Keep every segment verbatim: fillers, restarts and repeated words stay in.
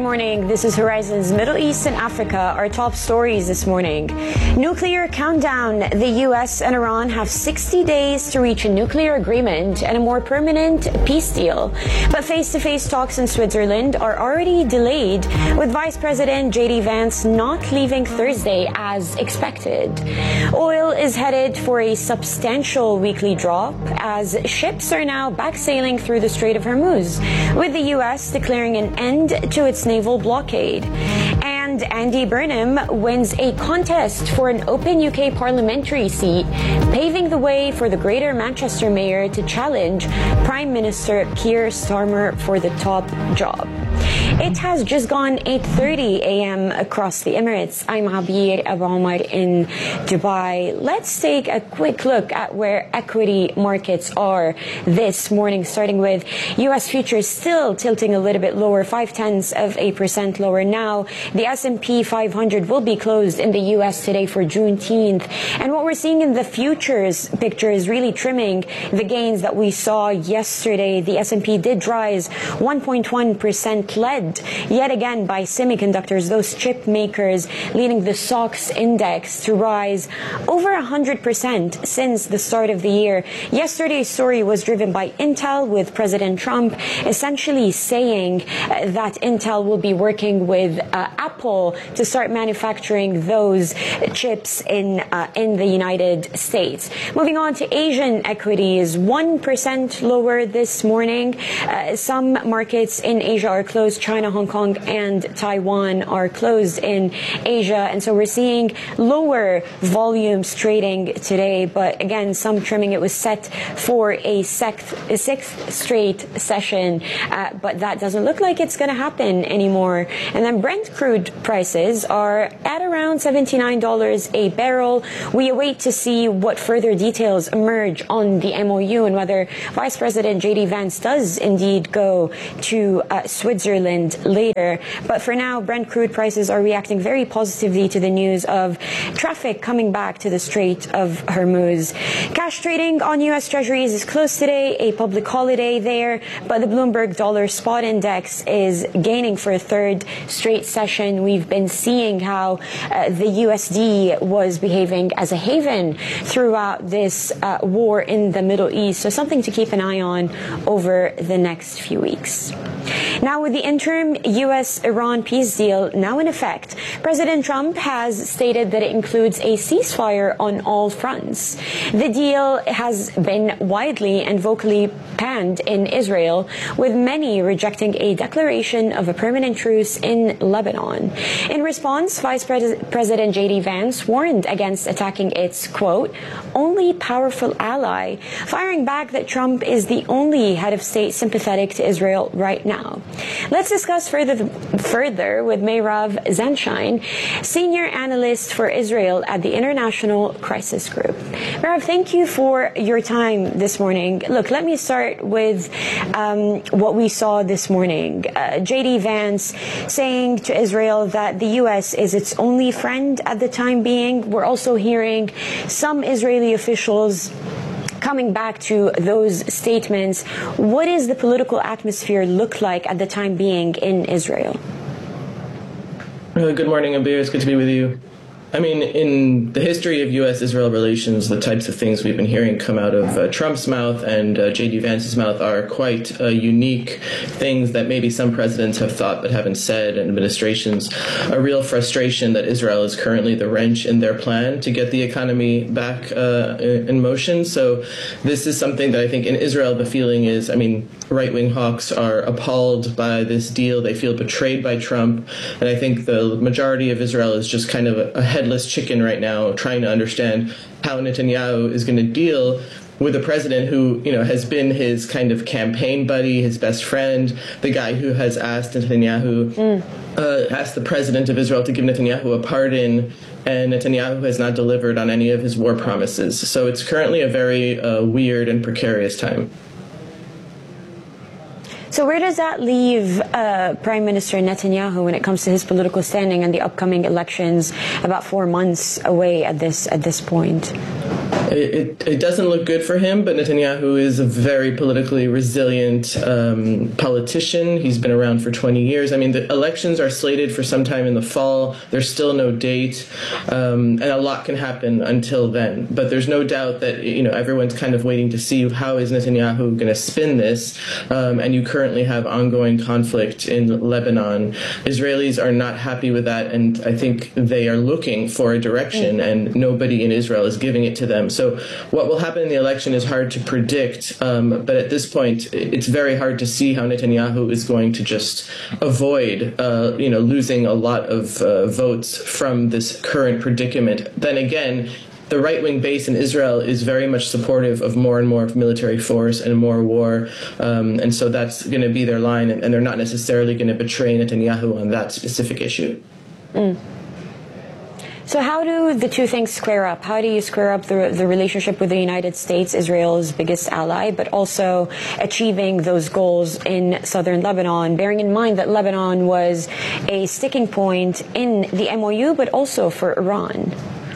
morning. This is Horizon's Middle East and Africa. Our top stories this morning. Nuclear countdown. The U S and Iran have sixty days to reach a nuclear agreement and a more permanent peace deal. But face-to-face talks in Switzerland are already delayed, with Vice President J D Vance not leaving Thursday as expected. Oil is headed for a substantial weekly drop as ships are now back sailing through the Strait of Hormuz, with the U S declaring an end to its naval blockade. And Andy Burnham wins a contest for an open U K parliamentary seat, paving the way for the Greater Manchester mayor to challenge Prime Minister Keir Starmer for the top job. It has just gone eight thirty a m across the Emirates. I'm Abir Abu Omar in Dubai. Let's take a quick look at where equity markets are this morning, starting with U S futures still tilting a little bit lower, five tenths of a percent lower now. The S and P five hundred will be closed in the U S today for Juneteenth. And what we're seeing in the futures picture is really trimming the gains that we saw yesterday. The S and P did rise one point one percent, led yet again by semiconductors, those chip makers leading the S O X index to rise over one hundred percent since the start of the year. Yesterday's story was driven by Intel, with President Trump essentially saying uh, that Intel will be working with uh, Apple to start manufacturing those chips in uh, in the United States. Moving on to Asian equities, one percent lower this morning. Uh, some markets in Asia are closed. China, Hong Kong, and Taiwan are closed in Asia. And so we're seeing lower volumes trading today. But again, some trimming. It was set for a sixth, a sixth straight session. Uh, but that doesn't look like it's going to happen anymore. And then Brent crude prices are at around seventy-nine dollars a barrel. We await to see what further details emerge on the M O U and whether Vice President J D Vance does indeed go to uh, Switzerland later. But for now, Brent crude prices are reacting very positively to the news of traffic coming back to the Strait of Hormuz. Cash trading on U S Treasuries is closed today, a public holiday there, but the Bloomberg Dollar Spot Index is gaining for a third straight session. We've been seeing how uh, the U S D was behaving as a haven throughout this uh, war in the Middle East, so something to keep an eye on over the next few weeks. Now, with the interim U S Iran peace deal now in effect, President Trump has stated that it includes a ceasefire on all fronts. The deal has been widely and vocally panned in Israel, with many rejecting a declaration of a permanent truce in Lebanon. In response, Vice Pres- President J D Vance warned against attacking its, quote, only powerful ally, firing back that Trump is the only head of state sympathetic to Israel right now. Let's discuss further further with Mayrav Zanshine, senior analyst for Israel at the International Crisis Group. Mayrav, thank you for your time this morning. Look, let me start with um, what we saw this morning. Uh, J D Vance saying to Israel that the U S is its only friend at the time being. We're also hearing some Israeli officials coming back to those statements. What does the political atmosphere look like at the time being in Israel? Uh, good morning, Abir. It's good to be with you. I mean, in the history of U S Israel relations, the types of things we've been hearing come out of uh, Trump's mouth and uh, J D Vance's mouth are quite uh, unique things that maybe some presidents have thought but haven't said, and administrations. A real frustration that Israel is currently the wrench in their plan to get the economy back uh, in motion. So this is something that I think in Israel the feeling is, I mean, right-wing hawks are appalled by this deal. They feel betrayed by Trump. And I think the majority of Israel is just kind of a, a headless chicken right now, trying to understand how Netanyahu is going to deal with a president who, you know, has been his kind of campaign buddy, his best friend, the guy who has asked Netanyahu, mm. uh, asked the president of Israel to give Netanyahu a pardon, and Netanyahu has not delivered on any of his war promises. So it's currently a very uh, weird and precarious time. So where does that leave uh, Prime Minister Netanyahu when it comes to his political standing and the upcoming elections, about four months away at this at this point? It, it, it doesn't look good for him, but Netanyahu is a very politically resilient um, politician. He's been around for twenty years. I mean, the elections are slated for sometime in the fall. There's still no date, um, and a lot can happen until then. But there's no doubt that, you know, everyone's kind of waiting to see how is Netanyahu going to spin this. Um, and you currently have ongoing conflict in Lebanon. Israelis are not happy with that, and I think they are looking for a direction, and nobody in Israel is giving it to them. So what will happen in the election is hard to predict, um, but at this point, it's very hard to see how Netanyahu is going to just avoid, uh, you know, losing a lot of uh, votes from this current predicament. Then again, the right-wing base in Israel is very much supportive of more and more military force and more war, um, and so that's going to be their line, and, and they're not necessarily going to betray Netanyahu on that specific issue. Mm. So how do the two things square up? How do you square up the, the relationship with the United States, Israel's biggest ally, but also achieving those goals in southern Lebanon, bearing in mind that Lebanon was a sticking point in the M O U, but also for Iran?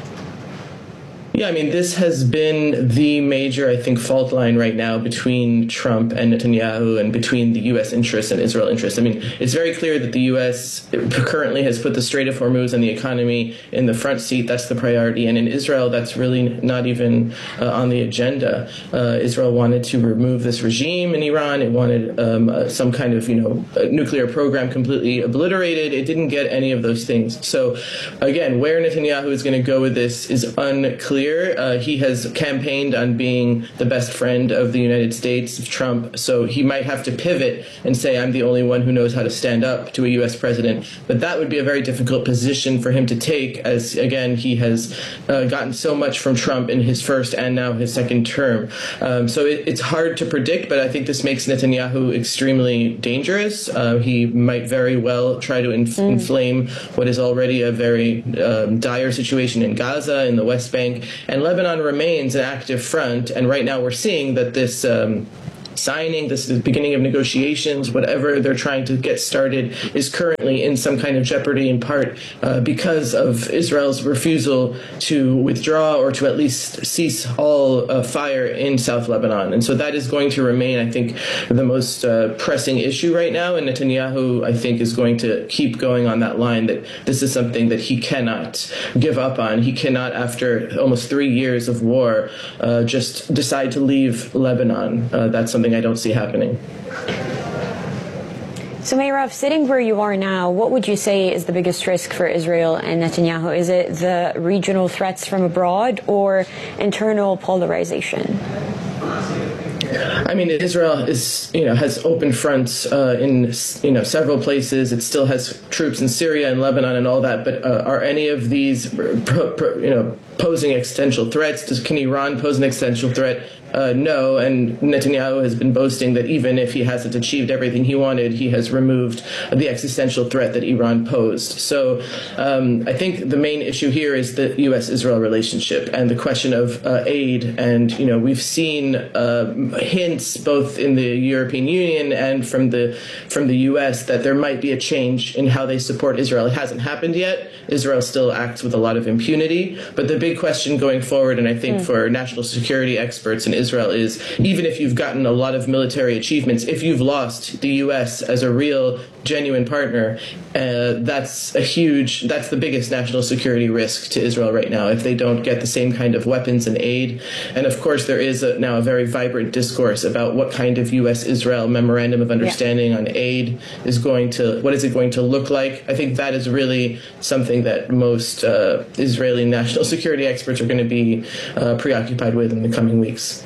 Yeah, I mean, this has been the major, I think, fault line right now between Trump and Netanyahu and between the U S interests and Israel interests. I mean, it's very clear that the U S currently has put the Strait of Hormuz and the economy in the front seat. That's the priority. And in Israel, that's really not even uh, on the agenda. Uh, Israel wanted to remove this regime in Iran. It wanted um, uh, some kind of, you know, nuclear program completely obliterated. It didn't get any of those things. So, again, where Netanyahu is going to go with this is unclear. Uh, he has campaigned on being the best friend of the United States, of Trump, so he might have to pivot and say, I'm the only one who knows how to stand up to a U S president. But that would be a very difficult position for him to take, as, again, he has uh, gotten so much from Trump in his first and now his second term. Um, so it, it's hard to predict, but I think this makes Netanyahu extremely dangerous. Uh, he might very well try to inf- mm. inflame what is already a very um, dire situation in Gaza, in the West Bank. And Lebanon remains an active front, and right now we're seeing that this um, signing, this is the beginning of negotiations, whatever they're trying to get started is currently in some kind of jeopardy, in part uh, because of Israel's refusal to withdraw or to at least cease all uh, fire in South Lebanon. And so that is going to remain, I think, the most uh, pressing issue right now. And Netanyahu, I think, is going to keep going on that line that this is something that he cannot give up on. He cannot, after almost three years of war, uh, just decide to leave Lebanon. Uh, that's something I don't see happening. So, Meirav, sitting where you are now, what would you say is the biggest risk for Israel and Netanyahu? Is it the regional threats from abroad or internal polarization? I mean, Israel is, you know, has open fronts uh, in, you know, several places. It still has troops in Syria and Lebanon and all that. But uh, are any of these, pro, pro, you know, posing existential threats? Does, can Iran pose an existential threat? Uh, no, and Netanyahu has been boasting that even if he hasn't achieved everything he wanted, he has removed the existential threat that Iran posed. So um, I think the main issue here is the U S Israel relationship and the question of uh, aid. And, you know, we've seen uh, hints both in the European Union and from the from the U S that there might be a change in how they support Israel. It hasn't happened yet. Israel still acts with a lot of impunity. But the big question going forward, and I think mm. for national security experts in Israel, is even if you've gotten a lot of military achievements, if you've lost the U S as a real, genuine partner, uh, that's a huge, that's the biggest national security risk to Israel right now, if they don't get the same kind of weapons and aid. And of course, there is a, now a very vibrant discourse about what kind of U S Israel memorandum of understanding yeah. on aid is going to, what is it going to look like? I think that is really something that most uh, Israeli national security experts are going to be uh, preoccupied with in the coming weeks.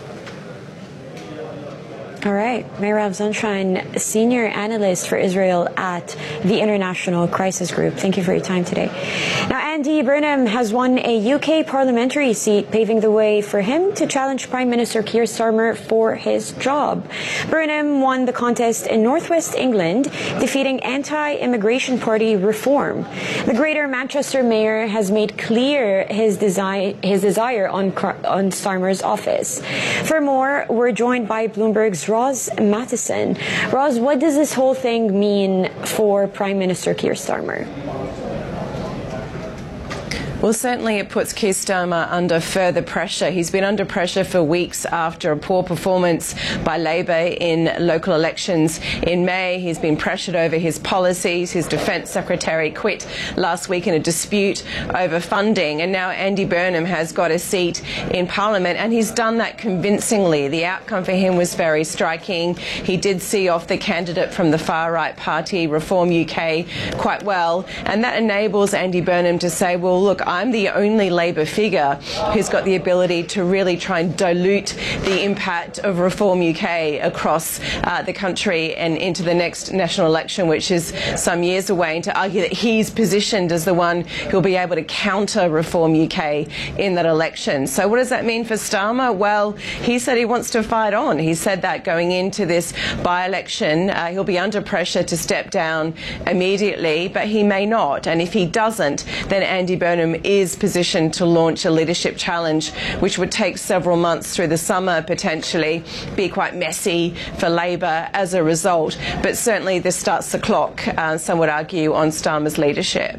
All right. Meirav Zonshein, Senior Analyst for Israel at the International Crisis Group. Thank you for your time today. Now, Andy Burnham has won a U K parliamentary seat, paving the way for him to challenge Prime Minister Keir Starmer for his job. Burnham won the contest in northwest England, defeating anti-immigration party Reform. The Greater Manchester mayor has made clear his, desi- his desire on, on Starmer's office. For more, we're joined by Bloomberg's Roz Matheson. Roz, what does this whole thing mean for Prime Minister Keir Starmer? Well, certainly it puts Keir Starmer under further pressure. He's been under pressure for weeks after a poor performance by Labor in local elections in May. He's been pressured over his policies. His Defence Secretary quit last week in a dispute over funding. And now Andy Burnham has got a seat in Parliament, and he's done that convincingly. The outcome for him was very striking. He did see off the candidate from the far-right party, Reform U K, quite well. And that enables Andy Burnham to say, well, look, I'm the only Labor figure who's got the ability to really try and dilute the impact of Reform U K across uh, the country and into the next national election, which is some years away, and to argue that he's positioned as the one who'll be able to counter Reform U K in that election. So what does that mean for Starmer? Well, he said he wants to fight on. He said that going into this by-election. Uh, he'll be under pressure to step down immediately, but he may not. And if he doesn't, then Andy Burnham is positioned to launch a leadership challenge, which would take several months through the summer, potentially be quite messy for Labor as a result. But certainly this starts the clock, uh, some would argue, on Starmer's leadership.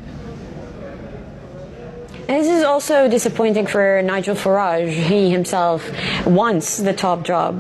And this is also disappointing for Nigel Farage. He himself wants the top job.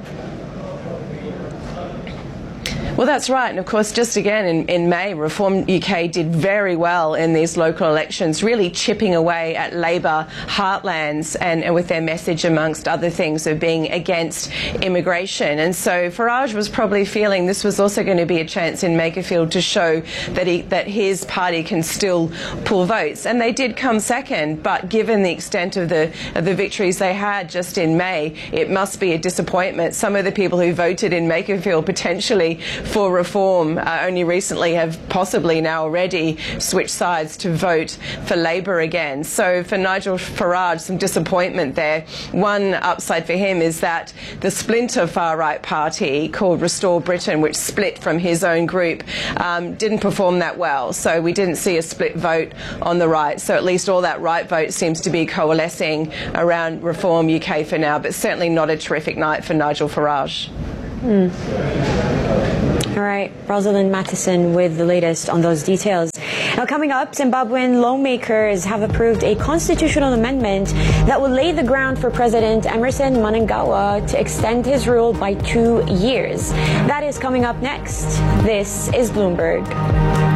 Well, that's right. And of course, just again in, in May, Reform U K did very well in these local elections, really chipping away at Labor heartlands and, and with their message, amongst other things, of being against immigration. And so Farage was probably feeling this was also going to be a chance in Makerfield to show that he, that his party can still pull votes. And they did come second, but given the extent of the, of the victories they had just in May, it must be a disappointment. Some of the people who voted in Makerfield potentially for reform uh, only recently have possibly now already switched sides to vote for Labor again. So for Nigel Farage, some disappointment there. One upside for him is that the splinter far-right party called Restore Britain, which split from his own group, um, didn't perform that well. So we didn't see a split vote on the right. So at least all that right vote seems to be coalescing around Reform U K for now, but certainly not a terrific night for Nigel Farage. Mm. All right, Rosalind Matheson with the latest on those details. Now, coming up, Zimbabwean lawmakers have approved a constitutional amendment that will lay the ground for President Emmerson Mnangagwa to extend his rule by two years. That is coming up next. This is Bloomberg.